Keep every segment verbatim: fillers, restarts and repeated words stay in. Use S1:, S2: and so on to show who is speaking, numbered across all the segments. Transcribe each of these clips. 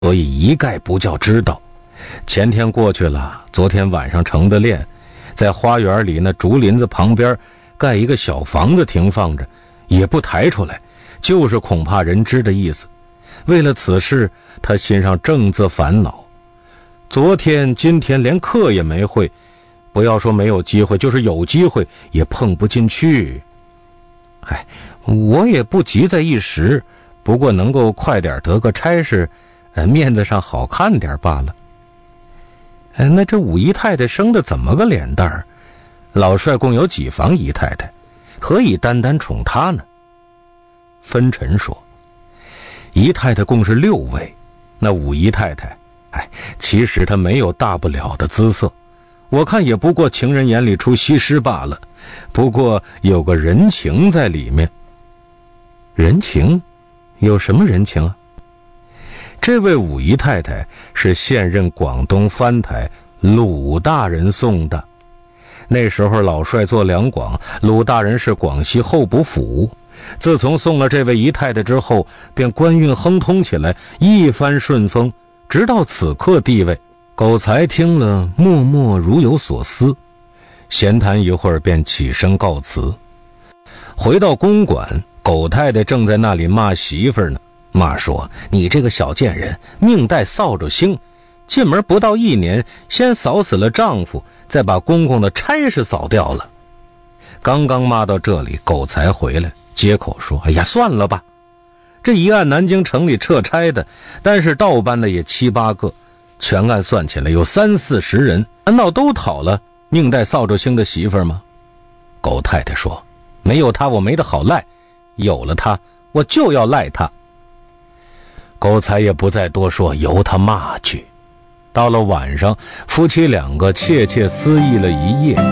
S1: 所以一概不叫知道。前天过去了，昨天晚上成的殓，在花园里那竹林子旁边盖一个小房子停放着，也不抬出来，就是恐怕人知的意思。为了此事，他心上正自烦恼。昨天今天连课也没会，不要说没有机会，就是有机会也碰不进去。哎，我也不急在一时，不过能够快点得个差事，呃，面子上好看点罢了。呃，那这五姨太太生的怎么个脸蛋儿？老帅共有几房姨太太，何以单单宠她呢？分臣说，姨太太共是六位，那五姨太太，哎，其实她没有大不了的姿色，我看也不过情人眼里出西施罢了，不过有个人情在里面。人情？有什么人情啊？这位五姨太太是现任广东藩台鲁大人送的，那时候老帅做两广，鲁大人是广西候补府，自从送了这位姨太太之后，便官运亨通起来，一帆顺风，直到此刻地位。狗才听了默默如有所思，闲谈一会儿便起身告辞。回到公馆，狗太太正在那里骂媳妇呢，骂说，你这个小贱人，命带扫帚星，进门不到一年，先扫死了丈夫，再把公公的差事扫掉了。刚刚骂到这里，狗才回来接口说，哎呀，算了吧，这一按南京城里撤差的，但是盗班的也七八个，全案算起来有三四十人，难道都讨了宁带扫帚星的媳妇吗？狗太太说，没有他我没得好赖，有了他我就要赖他。狗才也不再多说，由他骂去。到了晚上，夫妻两个窃窃私议了一夜。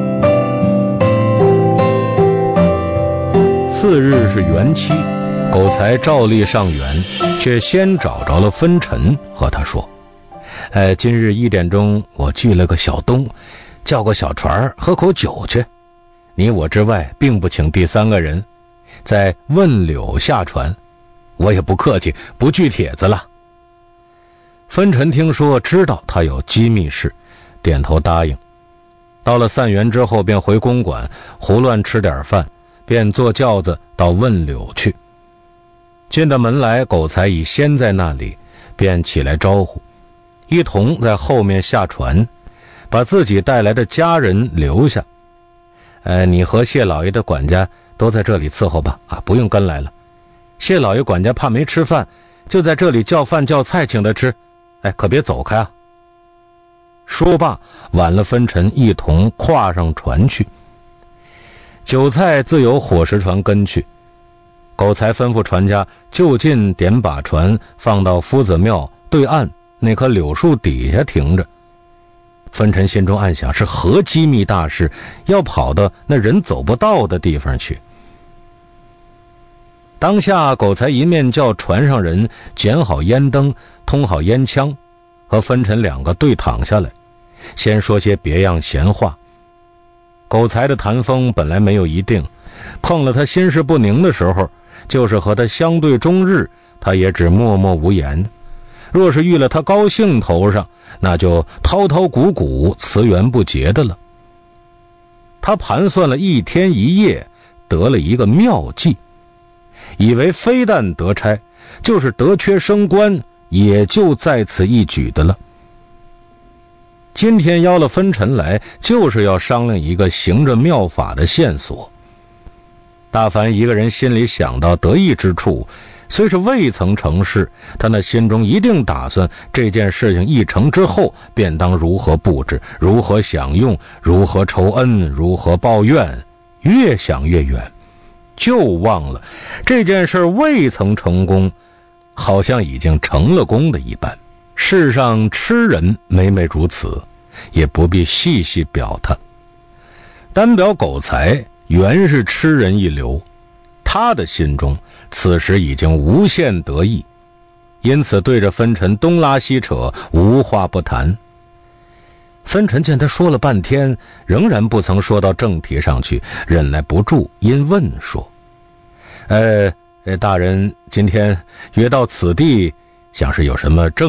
S1: 次日是元期，狗才照例上园，却先找着了分臣，和他说，呃，今日一点钟我聚了个小东，叫个小船喝口酒去，你我之外并不请第三个人，在问柳下船，我也不客气，不锯帖子了。分臣听说知道他有机密事，点头答应。到了散园之后，便回公馆胡乱吃点饭，便坐轿子到问柳去。进到门来，狗才已先在那里，便起来招呼，一同在后面下船，把自己带来的家人留下。呃，你和谢老爷的管家都在这里伺候吧，啊，不用跟来了。谢老爷管家怕没吃饭，就在这里叫饭叫菜请他吃，哎，可别走开啊。说罢，挽了分臣一同跨上船去。酒菜自有伙食船跟去，狗才吩咐船家就近点把船放到夫子庙对岸那棵柳树底下停着。分臣心中暗想，是何机密大事，要跑到那人走不到的地方去。当下狗才一面叫船上人捡好烟灯，通好烟枪，和分臣两个对躺下来，先说些别样闲话。狗才的谈风本来没有一定，碰了他心事不宁的时候，就是和他相对终日，他也只默默无言。若是遇了他高兴头上，那就滔滔鼓鼓，词源不竭的了。他盘算了一天一夜，得了一个妙计，以为非但得差，就是得缺升官，也就在此一举的了。今天邀了分臣来，就是要商量一个行着妙法的线索。大凡一个人心里想到得意之处，虽是未曾成事，他那心中一定打算这件事情一成之后，便当如何布置，如何享用，如何酬恩，如何报怨，越想越远，就忘了这件事未曾成功，好像已经成了功的一般。世上痴人每每如此，也不必细细表他。单表狗才原是痴人一流，他的心中此时已经无限得意，因此对着分臣东拉西扯，无话不谈。分臣见他说了半天，仍然不曾说到正题上去，忍耐不住，因问说：呃大人今天约到此地， 像是有什么正